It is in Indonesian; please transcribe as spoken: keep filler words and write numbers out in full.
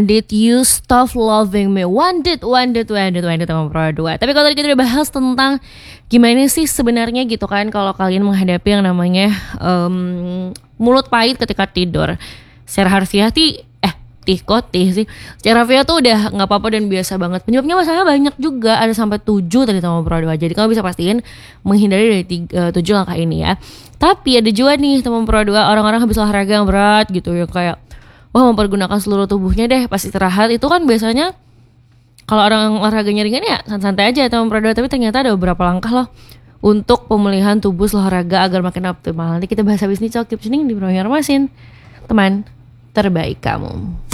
did you stop loving me? When did, when did, when did, when did teman pro dua. Tapi kalau tadi kita udah bahas tentang gimana sih sebenarnya gitu kan kalau kalian menghadapi yang namanya um, mulut pahit ketika tidur. Secara harfiah ti eh tih kok tih sih. Secara harfiah tuh udah nggak apa-apa dan biasa banget. Penyebabnya masalahnya banyak juga, ada sampai tujuh tadi teman pro dua. Jadi kamu bisa pastiin menghindari dari tiga, tujuh langkah ini ya. Tapi ada juga nih teman pro dua, orang-orang habis olahraga yang berat gitu ya, kayak wah mempergunakan seluruh tubuhnya deh pas istirahat. Itu kan biasanya kalau orang olahraganya ringan ya santai aja teman pro dua. Tapi ternyata ada beberapa langkah loh untuk pemulihan tubuh setelah olahraga agar makin optimal. Nanti kita bahas habis ini. So keep listening di Bro Masin, teman terbaik kamu.